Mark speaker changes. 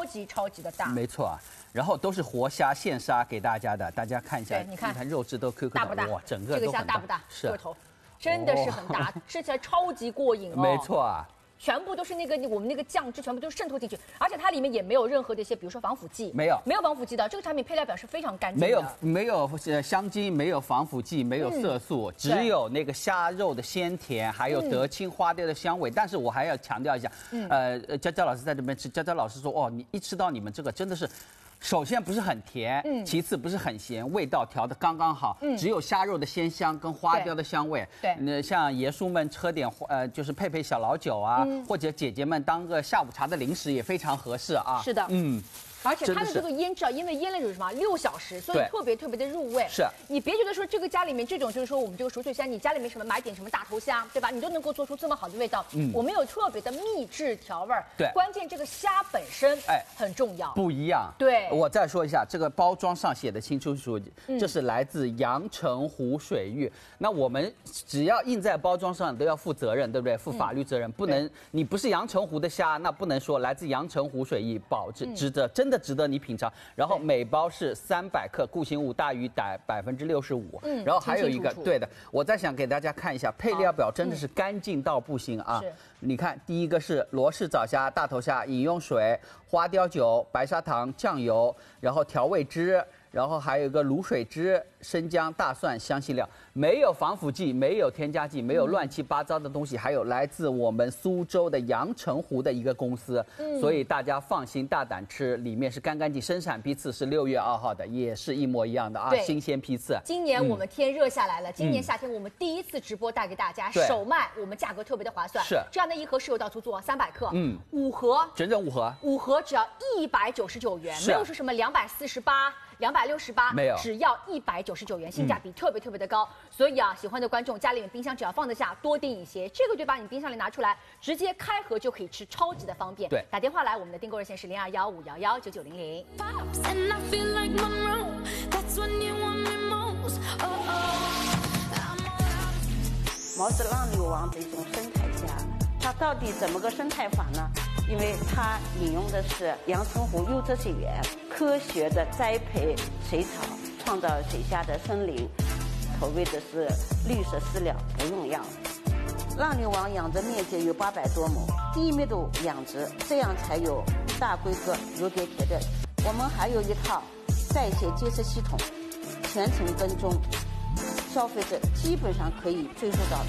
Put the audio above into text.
Speaker 1: 超级的大。
Speaker 2: 没错啊。然后都是活虾现杀给大家的，大家看一下，
Speaker 1: 你看
Speaker 2: 肉质都 Q Q
Speaker 1: 大不大？
Speaker 2: 哇，整个
Speaker 1: 这个虾大不大？
Speaker 2: 是
Speaker 1: 个头，真的是很大，吃起来超级过瘾哦。
Speaker 2: 没错啊。
Speaker 1: 全部都是我们那个酱汁，全部都渗透进去，而且它里面也没有任何的一些，比如说防腐剂，没有防腐剂的。这个产品配料表是非常干净的，
Speaker 2: 没有香精，没有防腐剂，没有色素，只有那个虾肉的鲜甜，还有德清花雕的香味。但是我还要强调一下，佳佳老师在这边吃，佳佳老师说，哦，你一吃到你们这个真的是。首先不是很甜，其次不是很咸，味道调得刚刚好，只有虾肉的鲜香跟花雕的香味。对，那像爷叔们喝点就是配小老酒啊，或者姐姐们当个下午茶的零食也非常合适啊。
Speaker 1: 是的，而且它的这个腌制啊，因为腌了有什么6小时，所以特别的入味。是，你别觉得说这个家里面这种就是说我们这个熟水虾，你家里面什么买点什么大头虾，对吧？你都能够做出这么好的味道。我们有特别的秘制调味儿。对，关键这个虾本身很重要，
Speaker 2: 不一样。对，我再说一下，这个包装上写的清楚，这是来自阳澄湖水域。那我们只要印在包装上都要负责任，对不对？负法律责任，不能你不是阳澄湖的虾，那不能说来自阳澄湖水域，保值真的值得你品尝。然后每包是300克，固形物大于65%。然后还有一个对的，我再想给大家看一下配料表，真的是干净到不行啊！你看，第一个是罗氏藻虾、大头虾、饮用水、花雕酒、白砂糖、酱油，然后调味汁。然后还有一个卤水汁、生姜、大蒜、香辛料，没有防腐剂，没有添加剂，没有乱七八糟的东西，还有来自我们苏州的阳澄湖的一个公司，所以大家放心大胆吃，里面是干净，生产批次是6月2号的，也是一模一样的啊，新鲜批次。
Speaker 1: 今年我们天热下来了，今年夏天我们第一次直播带给大家，首卖我们价格特别的划算，是这样的一盒是有到出做300克，5盒，
Speaker 2: 整整5盒
Speaker 1: 只要199元，没有说什么248。268
Speaker 2: 没有，
Speaker 1: 只要199元，性价比特别的高。所以啊，喜欢的观众家里面冰箱只要放得下，多订一些，这个就把你冰箱里拿出来，直接开盒就可以吃，超级的方便。对，打电话来，我们的订购热线是0215119900。
Speaker 3: 毛氏浪流王的一种生态虾，它到底怎么个生态法呢？因为它引用的是阳澄湖优质水源，科学的栽培水草，创造水下的森林，投喂的是绿色饲料，不用药。浪流王养殖面积有800多亩，低密度养殖，这样才有大规格如叠叠的。我们还有一套代谢监测系统，全程跟踪，消费者基本上可以追溯到